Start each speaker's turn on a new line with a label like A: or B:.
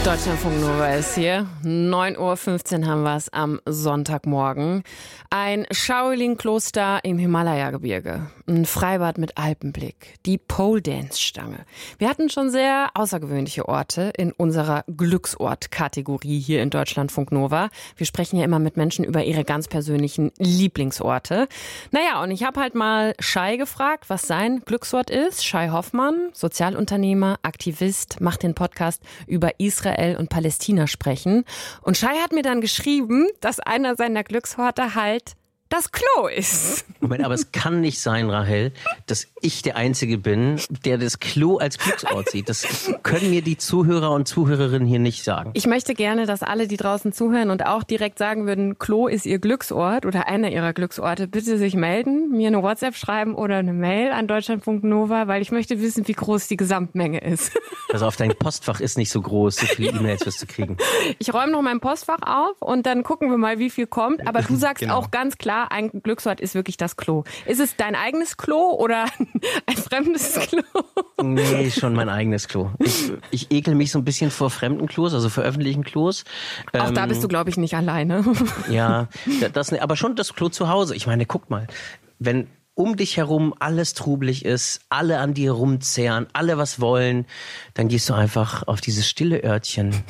A: Deutschlandfunk Nova ist hier. 9:15 Uhr haben wir es am Sonntagmorgen. Ein Shaolin-Kloster im Himalaya-Gebirge. Ein Freibad mit Alpenblick. Die Pole-Dance-Stange. Wir hatten schon sehr außergewöhnliche Orte in unserer Glücksort-Kategorie hier in Deutschlandfunk Nova. Wir sprechen ja immer mit Menschen über ihre ganz persönlichen Lieblingsorte. Naja, und ich habe halt mal Shai gefragt, was sein Glücksort ist. Shai Hoffmann, Sozialunternehmer, Aktivist, macht den Podcast über Israel und Palästina sprechen. Und Shai hat mir dann geschrieben, dass einer seiner Glücksorte halt das Klo ist.
B: Moment, aber es kann nicht sein, Rahel, dass ich der Einzige bin, der das Klo als Glücksort sieht. Das können mir die Zuhörer und Zuhörerinnen hier nicht sagen.
A: Ich möchte gerne, dass alle, die draußen zuhören und auch direkt sagen würden, Klo ist ihr Glücksort oder einer ihrer Glücksorte, bitte sich melden, mir eine WhatsApp schreiben oder eine Mail an Deutschlandfunk Nova, weil ich möchte wissen, wie groß die Gesamtmenge ist.
B: Also auf dein Postfach ist nicht so groß, so viele E-Mails wirst du kriegen.
A: Ich räume noch mein Postfach auf und dann gucken wir mal, wie viel kommt. Aber du sagst auch ganz klar, ein Glücksort ist wirklich das Klo. Ist es dein eigenes Klo oder ein fremdes Klo?
B: Nee, schon mein eigenes Klo. Ich ekel mich so ein bisschen vor fremden Klos, also vor öffentlichen Klos.
A: Auch da bist du, glaube ich, nicht alleine.
B: Ja, aber schon das Klo zu Hause. Ich meine, guck mal, wenn um dich herum alles trubelig ist, alle an dir rumzehren, alle was wollen, dann gehst du einfach auf dieses stille Örtchen